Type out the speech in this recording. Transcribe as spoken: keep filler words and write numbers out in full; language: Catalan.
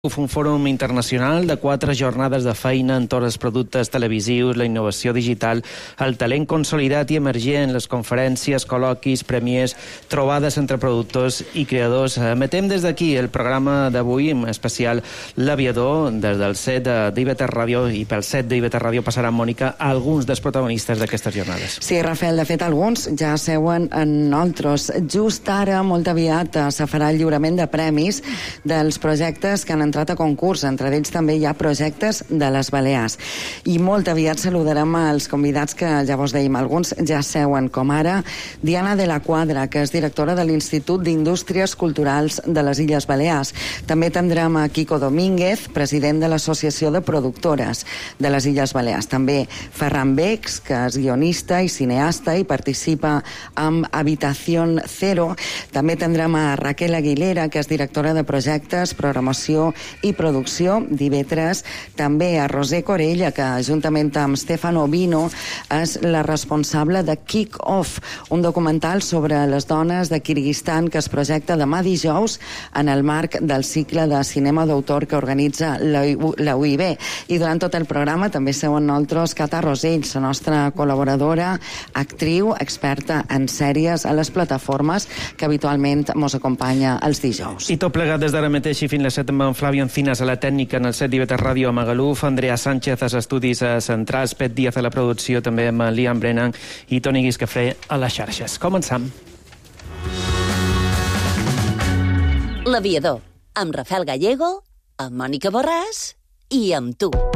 Un fòrum internacional de quatre jornades de feina en tots els productes televisius, la innovació digital, el talent consolidat i emergent, les conferències, col·loquis, premies, trobades entre productors i creadors. Emetem des d'aquí el programa d'avui, especial L'Aviador, des del set d'I V T Ràdio, i pel set d'I V T Ràdio passarà, Mònica, alguns dels protagonistes d'aquestes jornades. Sí, Rafael, de fet, alguns ja seuen en altres. Just ara, molt aviat, se farà el lliurament de premis dels projectes que han entrat a concurs. Entre ells també hi ha projectes de les Balears. I molt aviat saludarem els convidats que llavors dèiem. Alguns ja seuen, com ara Diana de la Quadra, que és directora de l'Institut d'Indústries Culturals de les Illes Balears. També tindrem a Quico Domínguez, president de l'Associació de Productores de les Illes Balears. També Ferran Becs, que és guionista i cineasta i participa amb Habitación Cero. També tindrem a Raquel Aguilera, que és directora de projectes, programació i producció d'I V tres. També a Roser Corella, que juntament amb Stefano Vino és la responsable de Kick Off, un documental sobre les dones de Kirguistan que es projecta demà dijous en el marc del cicle de cinema d'autor que organitza la U I B. I durant tot el programa també seuen nosaltres Cata Rosell, la nostra col·laboradora, actriu, experta en sèries a les plataformes, que habitualment mos acompanya els dijous. I tot plegat des d'ara mateix i fins les set amb en Flavi Encinas a la tècnica, en el set d'I V T Ràdio a Magaluf, Andrea Sánchez als estudis centrals, Pet Díaz a la producció, també amb Liam Brennan i Toni Guiscafré a les xarxes. Començam. L'Aviador, amb Rafael Gallego, amb Mònica Borràs i amb tu.